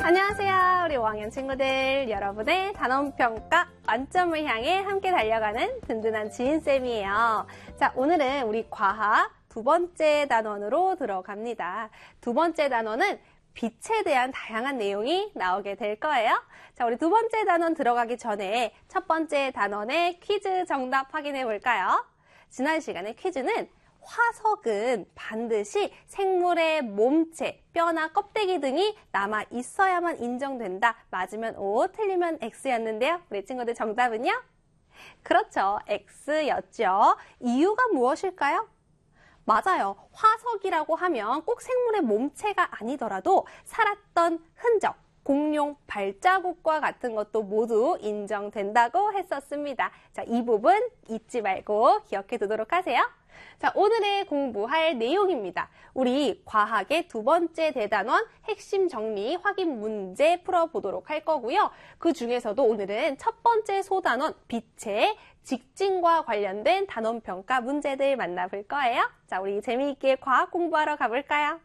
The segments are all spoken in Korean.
안녕하세요. 우리 5학년 친구들, 여러분의 단원평가 만점을 향해 함께 달려가는 든든한 지인쌤이에요. 자, 오늘은 우리 과학 두 번째 단원으로 들어갑니다. 두 번째 단원은 빛에 대한 다양한 내용이 나오게 될 거예요. 자, 우리 두 번째 단원 들어가기 전에 첫 번째 단원의 퀴즈 정답 확인해 볼까요? 지난 시간에 퀴즈는 화석은 반드시 생물의 몸체, 뼈나 껍데기 등이 남아 있어야만 인정된다. 맞으면 O, 틀리면 X였는데요. 우리 친구들 정답은요? 그렇죠. X였죠. 이유가 무엇일까요? 맞아요. 화석이라고 하면 꼭 생물의 몸체가 아니더라도 살았던 흔적, 공룡 발자국과 같은 것도 모두 인정된다고 했었습니다. 자, 이 부분 잊지 말고 기억해 두도록 하세요. 자, 오늘의 공부할 내용입니다. 우리 과학의 두 번째 대단원 핵심 정리 확인 문제 풀어보도록 할 거고요. 그 중에서도 오늘은 첫 번째 소단원 빛의 직진과 관련된 단원평가 문제들 만나볼 거예요. 자, 우리 재미있게 과학 공부하러 가볼까요?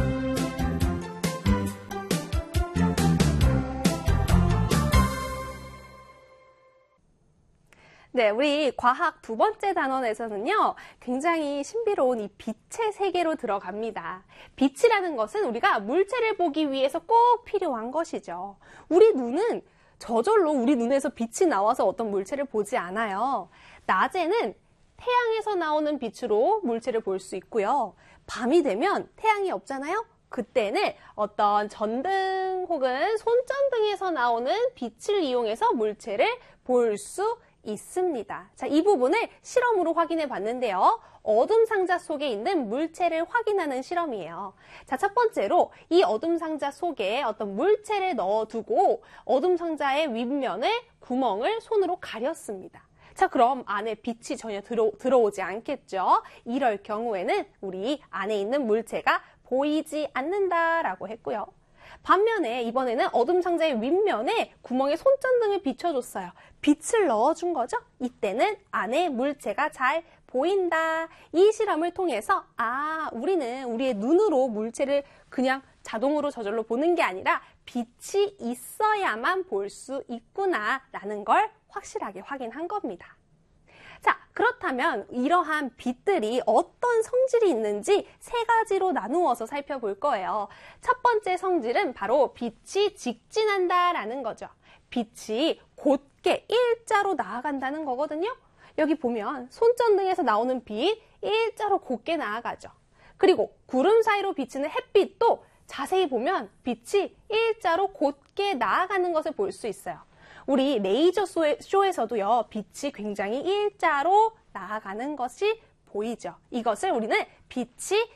네, 우리 과학 두 번째 단원에서는요, 굉장히 신비로운 이 빛의 세계로 들어갑니다. 빛이라는 것은 우리가 물체를 보기 위해서 꼭 필요한 것이죠. 우리 눈은 저절로 우리 눈에서 빛이 나와서 어떤 물체를 보지 않아요. 낮에는 태양에서 나오는 빛으로 물체를 볼 수 있고요. 밤이 되면 태양이 없잖아요? 그때는 어떤 전등 혹은 손전등에서 나오는 빛을 이용해서 물체를 볼 수 있습니다. 자, 이 부분을 실험으로 확인해 봤는데요. 어둠 상자 속에 있는 물체를 확인하는 실험이에요. 자, 첫 번째로 이 어둠 상자 속에 어떤 물체를 넣어두고 어둠 상자의 윗면에 구멍을 손으로 가렸습니다. 자, 그럼 안에 빛이 전혀 들어오지 않겠죠? 이럴 경우에는 우리 안에 있는 물체가 보이지 않는다라고 했고요. 반면에 이번에는 어둠 상자의 윗면에 구멍에 손전등을 비춰줬어요. 빛을 넣어준 거죠? 이때는 안에 물체가 잘 보인다. 이 실험을 통해서 우리는 우리의 눈으로 물체를 그냥 자동으로 저절로 보는 게 아니라 빛이 있어야만 볼 수 있구나라는 걸 확실하게 확인한 겁니다. 자, 그렇다면 이러한 빛들이 어떤 성질이 있는지 세 가지로 나누어서 살펴볼 거예요. 첫 번째 성질은 바로 빛이 직진한다라는 거죠. 빛이 곧게 일자로 나아간다는 거거든요. 여기 보면 손전등에서 나오는 빛 일자로 곧게 나아가죠. 그리고 구름 사이로 비치는 햇빛도 자세히 보면 빛이 일자로 곧게 나아가는 것을 볼 수 있어요. 우리 레이저 쇼에서도요, 빛이 굉장히 일자로 나아가는 것이 보이죠. 이것을 우리는 빛이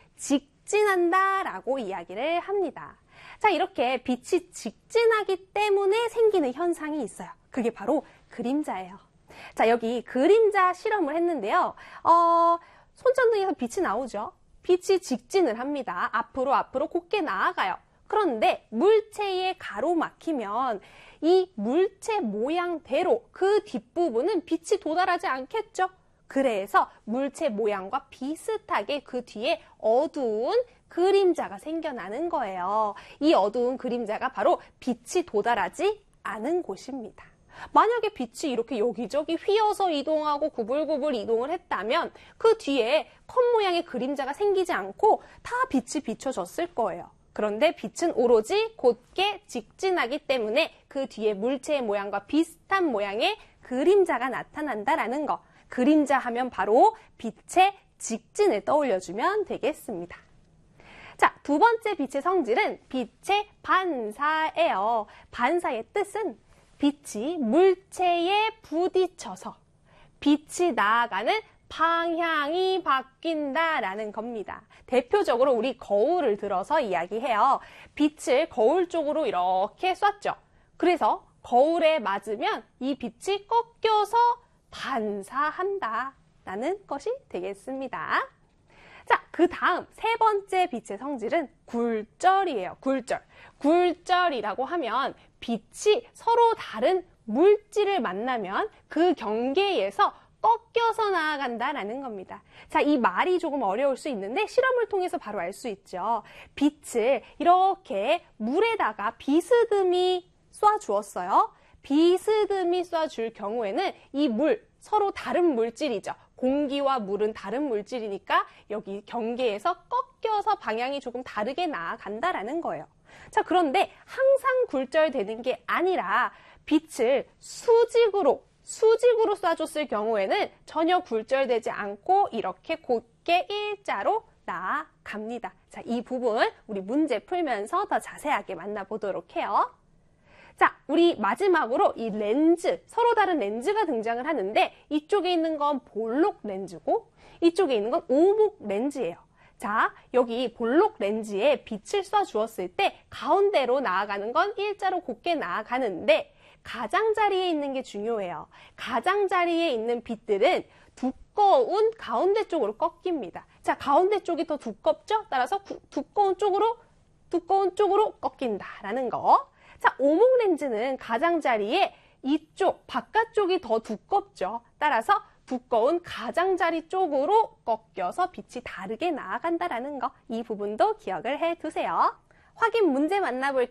직진한다라고 이야기를 합니다. 자, 이렇게 빛이 직진하기 때문에 생기는 현상이 있어요. 그게 바로 그림자예요. 자, 여기 그림자 실험을 했는데요. 손전등에서 빛이 나오죠. 빛이 직진을 합니다. 앞으로 곧게 나아가요. 그런데 물체에 가로막히면 이 물체 모양대로 그 뒷부분은 빛이 도달하지 않겠죠? 그래서 물체 모양과 비슷하게 그 뒤에 어두운 그림자가 생겨나는 거예요. 이 어두운 그림자가 바로 빛이 도달하지 않은 곳입니다. 만약에 빛이 이렇게 여기저기 휘어서 이동하고 구불구불 이동을 했다면 그 뒤에 컵 모양의 그림자가 생기지 않고 다 빛이 비춰졌을 거예요. 그런데 빛은 오로지 곧게 직진하기 때문에 그 뒤에 물체의 모양과 비슷한 모양의 그림자가 나타난다라는 거. 그림자 하면 바로 빛의 직진을 떠올려주면 되겠습니다. 자, 두 번째 빛의 성질은 빛의 반사예요. 반사의 뜻은 빛이 물체에 부딪혀서 빛이 나아가는 방향이 바뀐다라는 겁니다. 대표적으로 우리 거울을 들어서 이야기해요. 빛을 거울 쪽으로 이렇게 쐈죠. 그래서 거울에 맞으면 이 빛이 꺾여서 반사한다라는 것이 되겠습니다. 자, 그 다음 세 번째 빛의 성질은 굴절이에요. 굴절. 굴절이라고 하면 빛이 서로 다른 물질을 만나면 그 경계에서 꺾여서 나아간다라는 겁니다. 자, 이 말이 조금 어려울 수 있는데 실험을 통해서 바로 알 수 있죠. 빛을 이렇게 물에다가 비스듬히 쏴주었어요. 비스듬히 쏴줄 경우에는 이 물, 서로 다른 물질이죠. 공기와 물은 다른 물질이니까 여기 경계에서 꺾여서 방향이 조금 다르게 나아간다라는 거예요. 자, 그런데 항상 굴절되는 게 아니라 빛을 수직으로 쏴줬을 경우에는 전혀 굴절되지 않고 이렇게 곧게 일자로 나아갑니다. 자, 이 부분 우리 문제 풀면서 더 자세하게 만나보도록 해요. 자, 우리 마지막으로 이 렌즈, 서로 다른 렌즈가 등장을 하는데 이쪽에 있는 건 볼록 렌즈고 이쪽에 있는 건 오목 렌즈예요. 자, 여기 볼록 렌즈에 빛을 쏴 주었을 때 가운데로 나아가는 건 일자로 곧게 나아가는데 가장자리에 있는 게 중요해요. 가장자리에 있는 빛들은 두꺼운 가운데 쪽으로 꺾입니다. 자, 가운데 쪽이 더 두껍죠? 따라서 두꺼운 쪽으로 꺾인다라는 거. 자, 오목 렌즈는 가장자리에 이쪽, 바깥쪽이 더 두껍죠. 따라서 두꺼운 가장자리 쪽으로 꺾여서 빛이 다르게 나아간다라는 거. 이 부분도 기억을 해두세요. 확인 문제 만나볼게요.